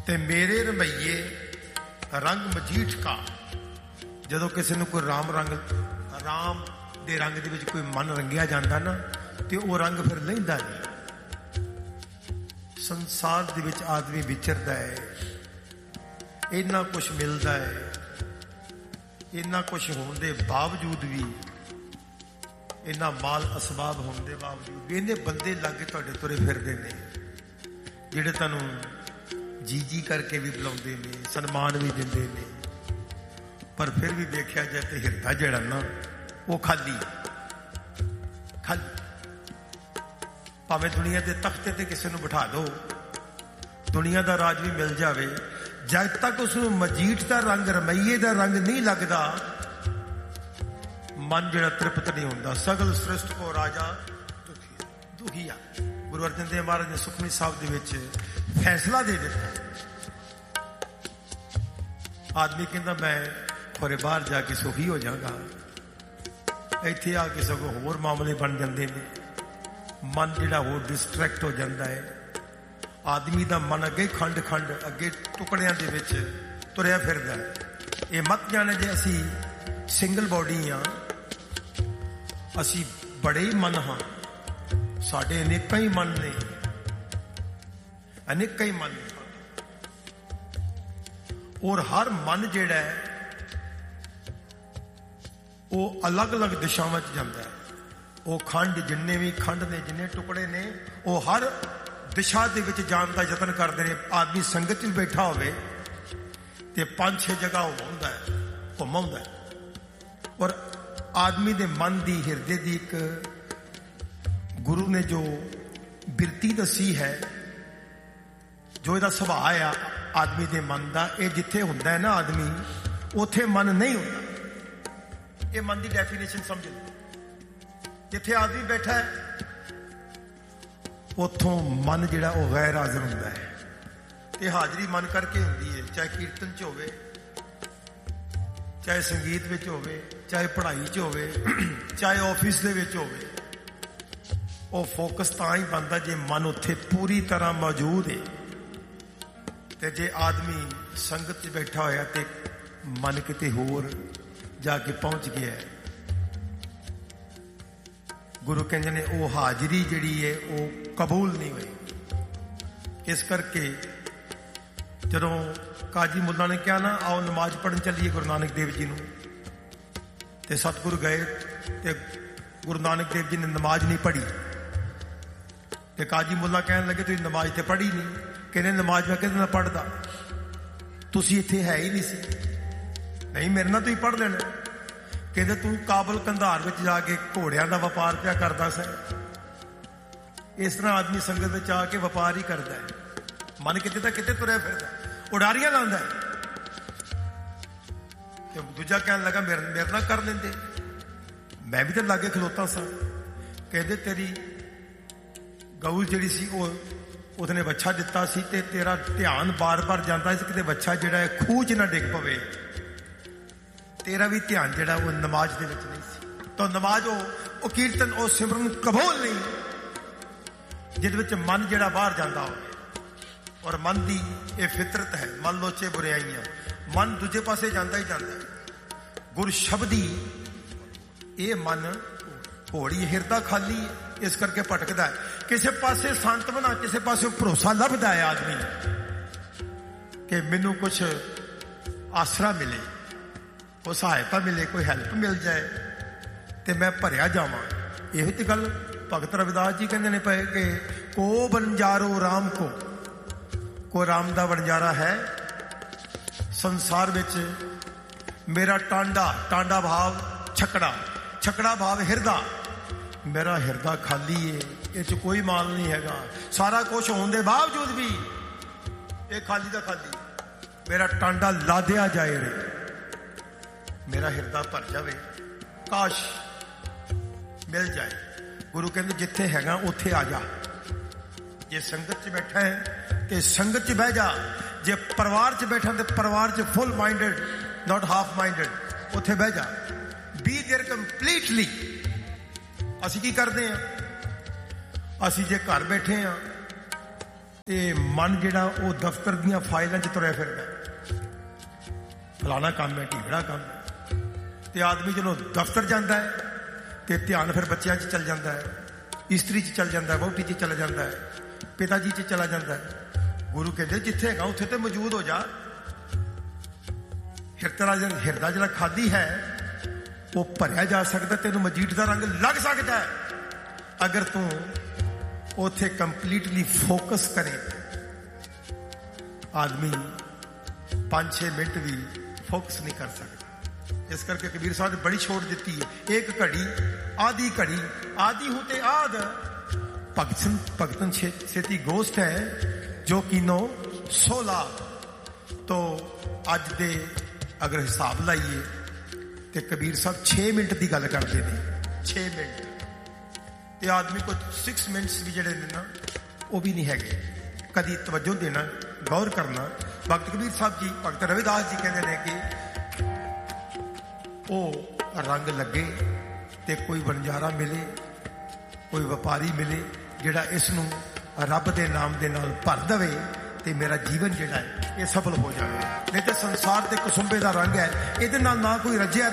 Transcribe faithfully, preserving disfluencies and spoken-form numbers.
ते मेरे रमैये रंग मजीठ का। जदों किसी नूं कोई राम रंग राम दे रंग दे विच कोई मन रंगिया जाता ना तो वह रंग फिर लहिंदा नहीं। संसार दे विच आदमी विचरदा है, इन्ना कुछ मिलता है, इन्ना कुछ होने के बावजूद भी, इन्ना माल असबाब होने के बावजूद भी इन्ने बंदे लागे तुहाडे तुरे फिरदे ने जिहड़े तुहानूं जी जी करके भी बुलाउंदे ने, सन्मान भी दिंदे ने, पर फिर भी देखा जाए तो हिरदा जिहड़ा ना वो खाली खाली। भावें दुनिया के तख्ते ते किसी नूं बिठा दो, दुनिया का राज भी मिल जाए, जब तक उसनूं मजीठ का रंग रमैये का रंग नहीं लगता मन जिहड़ा तृप्त नहीं होता। सगल सृष्ट को राजा दुखी दुखिया। गुरु अर्जन देव महाराज ने सुखमनी साहब दे विच फैसला दे दिता। आदमी कहता मैं थोड़े बाहर जाके सुखी हो जाऊंगा, इत्थे आके सगों होर मामले बन जाते हैं, मन जिहड़ा होर डिस्ट्रैक्ट हो जाता है। आदमी का मन अगे खंड खंड अगे टुकड़ियां दे विच तुरिया फिरदा है। ये मत जाने जे असी सिंगल बॉडी हाँ, असी बड़े ही मन हाँ, साडे अनेक ही मन ने, अनेक ही मन ने, और हर मन जिहड़ा है वो अलग अलग दिशावां च जांदा है। वो खंड जिन्ने भी खंड ने, जिन्ने टुकड़े ने, वो हर दिशा दे विच जाण दा यतन करदे ने। आदमी संगत च बैठा होवे ते पांच छे जगह घुमाउंदा है घुमाउंदा है, और आदमी दे मन दी हिरदे दी एक गुरु ने जो बिरती दसी है, जो इहदा सुभाਅ आ आदमी दे मन दा, ये जिथे हुंदा है ना आदमी, उथे मन नहीं हुंदा। ये मन की डेफिनेशन समझ लो। जिथे आदमी बैठा है उथों मन जिहड़ा वो गैर हाजिर हुंदा है। ते हाजरी मन करके हुंदी है, चाहे कीर्तन च होवे, चाहे संगीत विच होवे, चाहे पढ़ाई च होवे, चाहे ऑफिस दे विच होवे। वो फोकस तां ही बनदा जे मन उत्थे पूरी तरह मौजूद है। ते जे आदमी संगत च बैठा होया ते मन किते होर जाके पहुंच गया है, गुरु कहते ने वो हाजरी जिहड़ी है वो कबूल नहीं हुई। इस करके जदों काजी मुल्ला ने कहा ना आओ नमाज पढ़न चलिए गुरु नानक देव जी नूं, ते सतगुरु गए ते गुरु नानक देव जी ने नमाज नहीं पढ़ी। ते काजी मुल्ला कहने लगे तुसीं नमाज ते पढ़ी नहीं। कहने नमाज मैं कहते ना पढ़दा, तुसीं इत्थे है ही नहीं सी। नहीं मेरे नाल तुसीं पढ़ लेना। कहते तू काबल कंधार विच जाके घोड़ियां दा व्यापार पिया करदा सी। इस तरह आदमी संगत विच आके व्यापार ही करदा है, मन किते दा किते तुरिया फिरदा, उडारियां लांदा है। ते दूजा कहने लगा मेरे मेरे नाल कर लेंदे, मैं भी तो लागे खलोता सा। कहते तेरी गऊ जिहड़ी सी उसने बच्चा दिता सी ते तेरा ध्यान बार बार जाता सी कि बच्चा जिहड़ा है खूह च ना डिग पवे। तेरा भी ध्यान जिहड़ा वो नमाज दे विच नहीं सी। तो नमाज वो वो कीर्तन वो सिमरन कबूल नहीं जिहदे विच मन जिहड़ा बाहर जाता हो। और मन की ये फितरत है, मन लोचे बुराइयां, मन दूजे पासे जाता ही जाता है। गुर शब्दी ये मन घोड़ी हिरदा खाली है, इस करके भटकदा है। किसी पासे सांत्वना, किसी पासे भरोसा लभदा है आदमी कि मैनू कुछ आसरा मिले, कोई सहायता मिले, कोई हेल्प मिल जाए तो मैं भरिया जावां। यही तो गल भगत रविदास जी कहते ने पे कि को बंजारो राम को, को राम दा बंजारा है संसार विच। मेरा टांडा, टांडा भाव छकड़ा, छकड़ा भाव हिरदा, मेरा हिरदा खाली है, इस कोई माल नहीं हैगा। सारा कुछ होने के बावजूद भी ये खाली दा खाली। मेरा टांडा लादिया जाए रे, मेरा हिरदा भर जाए, काश मिल जाए। गुरु कहते जिथे हैगा उथे आ जा। जे संगत च बैठा है कि संगत च बह जा, जे परिवार च बैठा तो परिवार च full minded not half minded, उथे बह जा। Be there completely. असी की करते हैं, असी जे घर बैठे हाँ ਤੇ ਮਨ ਜਿਹੜਾ ਉਹ ਦਫ਼ਤਰ ਦੀਆਂ ਫਾਈਲਾਂ 'ਚ ਤੁਰਿਆ ਫਿਰਦਾ, ਫਲਾਣਾ ਕੰਮ ਹੈ, ਢੀਗੜਾ ਕੰਮ ਹੈ। ਤੇ ਆਦਮੀ ਜਦੋਂ ਦਫ਼ਤਰ ਜਾਂਦਾ ਹੈ ਤੇ ਧਿਆਨ ਫਿਰ ਬੱਚਿਆਂ 'ਚ ਚੱਲ ਜਾਂਦਾ ਹੈ, ਇਸਤਰੀ 'ਚ ਚੱਲ ਜਾਂਦਾ ਹੈ, ਵਹੁਟੀ 'ਚ ਚਲਾ ਜਾਂਦਾ ਹੈ, ਪਿਤਾ ਜੀ 'ਚ ਚਲਾ ਜਾਂਦਾ ਹੈ। ਗੁਰੂ ਕਹਿੰਦੇ ਜਿੱਥੇ ਹੈਗਾ ਉੱਥੇ ਤੇ ਮੌਜੂਦ ਹੋ ਜਾ। ਹਿਰਦਾ ਜਿਹੜਾ ਹਿਰਦਾ ਜਿਹੜਾ ਖਾਦੀ ਹੈ ਉਹ ਭਰਿਆ ਜਾ ਸਕਦਾ, ਤੈਨੂੰ ਮਜੀਠ ਦਾ ਰੰਗ ਲੱਗ ਸਕਦਾ ਹੈ ਅਗਰ ਤੂੰ ਉੱਥੇ ਕੰਪਲੀਟਲੀ ਫੋਕਸ ਕਰੇ। ਆਦਮੀ ਪੰਜ ਛੇ ਮਿੰਟ ਵੀ ਫੋਕਸ ਨਹੀਂ ਕਰ ਸਕਦਾ। ਇਸ ਕਰਕੇ ਕਬੀਰ ਸਾਹਿਬ ਨੇ ਬੜੀ ਛੋਟ ਦਿੱਤੀ ਹੈ, ਇੱਕ ਘੜੀ ਆਦੀ ਘੜੀ ਆਦੀ ਹੂੰ ਤੇ ਆਦ ਭਗਤਨ ਭਗਤਨ ਛੇਤੀ ਗੋਸ਼ਟ ਹੈ ਜੋ ਕੀਨੋ ਸੋਲਾ। ਤੋ ਅੱਜ ਦੇ ਅਗਰ ਹਿਸਾਬ ਲਾਈਏ ਤੇ ਕਬੀਰ ਸਾਹਿਬ ਛੇ ਮਿੰਟ ਦੀ ਗੱਲ ਕਰਦੇ ਨੇ, ਛੇ ਮਿੰਟ। ਤੇ ਆਦਮੀ ਕੋ ਸਿਕਸ ਮਿੰਟਸ ਵੀ ਜਿਹੜੇ ਨੇ ਨਾ ਉਹ ਵੀ ਨਹੀਂ ਹੈਗੇ। ਕਦੀ ਤਵੱਜੋ ਦੇਣਾ, ਗੌਰ ਕਰਨਾ। ਭਗਤ ਕਬੀਰ ਸਾਹਿਬ ਜੀ, ਭਗਤ ਰਵਿਦਾਸ ਜੀ ਕਹਿੰਦੇ ਨੇ ਕਿ ਉਹ ਰੰਗ ਲੱਗੇ ਤੇ ਕੋਈ ਵਣਜਾਰਾ ਮਿਲੇ, ਕੋਈ ਵਪਾਰੀ ਮਿਲੇ ਜਿਹੜਾ ਇਸ ਨੂੰ ਰੱਬ ਦੇ ਨਾਮ ਦੇ ਨਾਲ ਭਰ ਦੇਵੇ ਤੇ ਮੇਰਾ ਜੀਵਨ ਜਿਹੜਾ ਹੈ ਇਹ ਸਫਲ ਹੋ ਜਾਵੇ। ਨਹੀਂ ਤੇ ਸੰਸਾਰ ਦੇ ਕਸੁੰਬੇ ਦਾ ਰੰਗ ਹੈ, ਇਹਦੇ ਨਾਲ ਨਾ ਕੋਈ ਰੱਜਿਆ